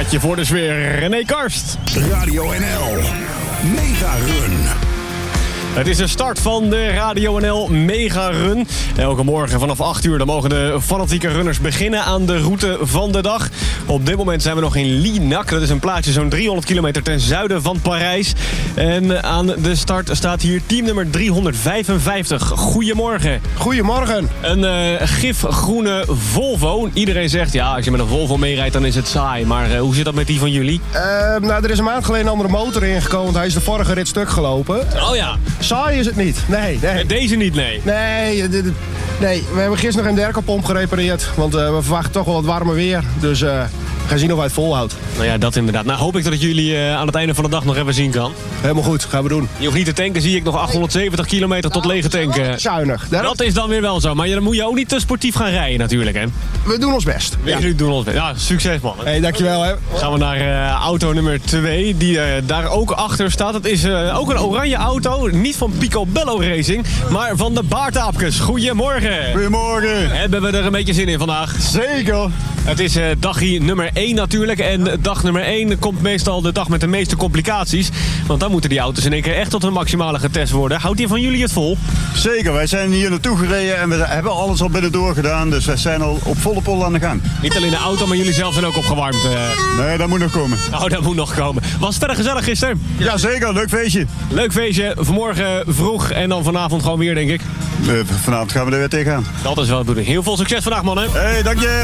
je voor de sfeer René Karst. Radio NL Mega Run. Het is de start van de Radio NL Mega Run. Elke morgen vanaf 8 uur dan mogen de fanatieke runners beginnen aan de route van de dag. Op dit moment zijn we nog in Linac. Dat is een plaatsje zo'n 300 kilometer ten zuiden van Parijs. En aan de start staat hier teamnummer 355. Goedemorgen. Goedemorgen. Een gifgroene Volvo. Iedereen zegt, ja, als je met een Volvo meerijdt dan is het saai. Maar hoe zit dat met die van jullie? Nou, er is een maand geleden een andere motor ingekomen, want hij is de vorige rit stuk gelopen. Oh ja. Saai is het niet. Nee. Deze niet, nee. Nee, we hebben gisteren nog een derkelpomp gerepareerd. Want we verwachten toch wel wat warmer weer. Dus we gaan zien of hij het volhoudt. Nou ja, dat inderdaad. Nou hoop ik dat ik jullie aan het einde van de dag nog even zien kan. Helemaal goed, gaan we doen. Je hoeft niet te tanken, zie ik nog 870 kilometer tot lege tanken. Zuinig. Dat is dan weer wel zo. Maar dan moet je ook niet te sportief gaan rijden natuurlijk, hè? We doen ons best. We doen ons best. Ja, succes man. Hey, dankjewel hè. Gaan we naar auto nummer 2, die daar ook achter staat. Het is ook een oranje auto. Niet van Picobello Racing, maar van de Baartaapkes. Goedemorgen. Goedemorgen. Hebben we er een beetje zin in vandaag? Zeker. Het is dagje nummer 1 natuurlijk. En dag nummer 1 komt meestal de dag met de meeste complicaties. Want dan moeten die auto's in één keer echt tot hun maximale getest worden. Houdt die van jullie het vol? Zeker, wij zijn hier naartoe gereden en we hebben alles al binnendoor gedaan. Dus wij zijn al op volle pol aan de gang. Niet alleen de auto, maar jullie zelf zijn ook opgewarmd. Nee, dat moet nog komen. Oh, dat moet nog komen. Was het verder gezellig gisteren? Ja, zeker. Leuk feestje. Leuk feestje. Vanmorgen vroeg en dan vanavond gewoon weer, denk ik. Vanavond gaan we er weer tegenaan. Dat is wel de bedoeling. Heel veel succes vandaag, mannen. Hey, dank je.